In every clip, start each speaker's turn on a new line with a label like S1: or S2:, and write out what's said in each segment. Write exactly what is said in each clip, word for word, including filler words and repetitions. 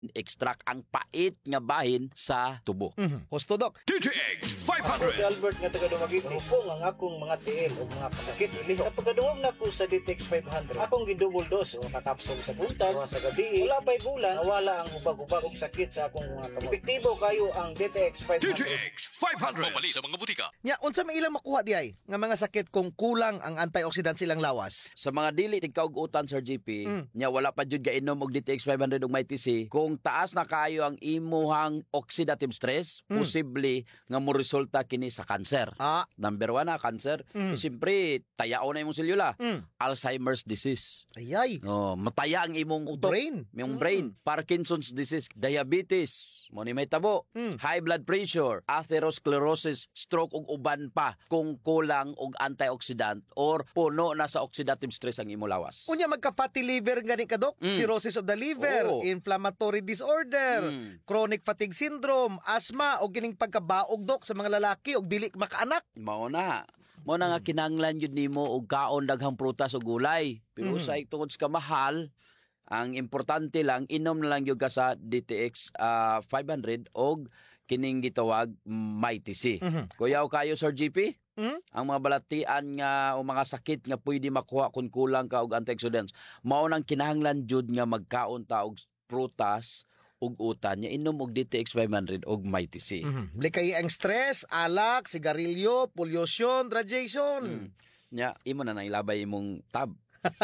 S1: extract ang pait nga bahin sa tubo.
S2: Mhm. Husto, Dok.
S3: D T X five hundred.
S4: Si Albert nga taga Dumaguete. Hupong ang akong mga tiil o mga pasakit iliho. Napagkaduwag na ko sa D T X five hundred. Akong gidouble dose o nakapsol sa buntag o sa gabi. Wala pa'y bulan, nawala ang ubag-ubag og sakit sa akong mga kamot. Epektibo kayo ang D T X five
S3: D T
S4: hundred.
S3: X five hundred. Mapali sa mga butika.
S2: Nya, unsa may ilang makuha di ay nga mga sakit kung kulang ang antioxidant silang lawas?
S1: Sa mga dili tigkaugutan, Sir G P,
S2: Mm.
S1: nya wala pa jud gainom og D T X five hundred ug may T C. Kung taas na kayo ang imuhang oxidative stress,
S2: Mm.
S1: posible nga mo resulta kini sa cancer.
S2: Ah.
S1: Number one na cancer.
S2: Mm.
S1: Eh, siyempre, tayao na imong selula.
S2: Mm.
S1: Alzheimer's disease.
S2: Ayay.
S1: Oh, mataya ang imong utok.
S2: Brain.
S1: Yung
S2: Mm.
S1: brain. Parkinson's disease, diabetes, mo ni may tabo,
S2: Mm.
S1: high blood pressure, atherosclerosis, stroke ug uban pa kung kulang og antioxidant or puno na sa oxidative stress ang imong lawas.
S2: Unya magka-fatty liver gani ka, Dok?
S1: Mm.
S2: Cirrhosis of the liver,
S1: Oo.
S2: inflammatory disorder,
S1: Mm.
S2: chronic fatigue syndrome, asthma o gining pagkabaog, Dok, sa mga lalaki og dili makaanak.
S1: Mao na. Mao na nga kinahanglan yun nimo og kaon daghang prutas o gulay. Pero
S2: Mhm.
S1: sa tungod sa kamahal, ang importante lang inom na lang gyud ka sa D T X ah, five hundred og kining gitawag Mighty C.
S2: Mhm.
S1: Kuyaw kayo, Sir G P?
S2: Mm?
S1: Ang mga balatian nga o mga sakit nga pwede makuha kung kulang ka og antioxidants, mao nang kinahanglan jud nga magkaon ta og prutas ug utan nya inom og D T X five hundred og Mighty C.
S2: Mhm. Likay ang stress, alak, sigarilyo, pollution, radiation.
S1: Mm. Nya imo na nailabay imong tab.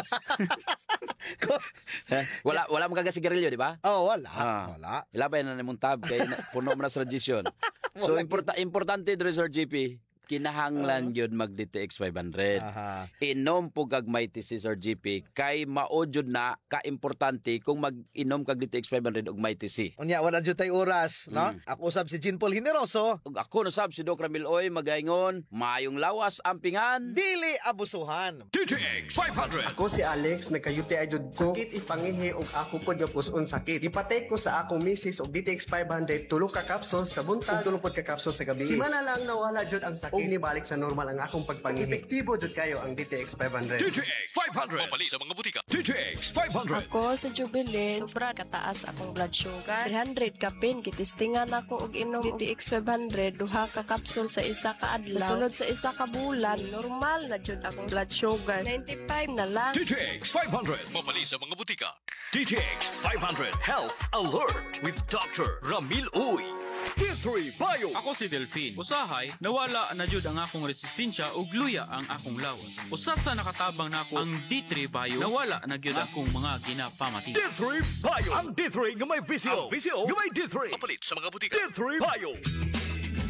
S1: Eh, wala wala man kaga sigarilyo, di ba?
S2: Oh, wala.
S1: Ah.
S2: Wala.
S1: Ilabay na nimong tab kay na- puno mo na sa radiation. So
S2: Wala
S1: importa importante dre, Sir G P, kinahanglan yun mag D T X five hundred.
S2: Aha.
S1: Inom po kag Mighty C, Sir G P, kay mao jud na ka-importante kung mag-inom kag D T X five hundred og Mighty C.
S2: Unya, wala dyan tayo oras, no?
S1: Mm.
S2: Ako usab si Jean Paul Generoso,
S1: Ug ako nasab si Doc Ramil Oy magaingon, maayong lawas ampingan.
S2: dili abusuhan.
S3: D T X five hundred.
S5: Ako si Alex, nagkayuti ay jud ko. Sakit ipangihi og ako pod nga puson sakit. Ipatay ko sa akong misis og D T X five hundred tulo ka capsules sa buntag ug tulo pod ka capsules sa gabi. Simana lang nawala jud ang sakit. Og nibalik sa normal ang akong pagpangihi. Epektibo jud kayo ang D T X five hundred.
S3: D T X five hundred. Mapali sa mga butika. D T X five hundred.
S6: Ako sa Jubilee, sobra kataas akong blood sugar. three hundred ka pin, kitistingan ako og inom D T X five hundred, duha ka kapsul sa isa ka adlaw. Sunod sa isa ka bulan, normal na jud akong blood sugar. ninety-five na lang.
S3: D T X five hundred. Mapali sa mga butika. D T X five hundred Health Alert with Doctor Ramil Uy. D three Bio.
S7: Ako si Delphine. Usahay, nawala na jud ang akong resistensya ug luya ang akong lawas. Usa sa nakatabang nako ang D three Bio, nawala na gyud akong mga ginapamati.
S3: D three Bio. Ang D three nga may visio. Ang visio nga may D three. Mapalit sa mga butika. D three Bio.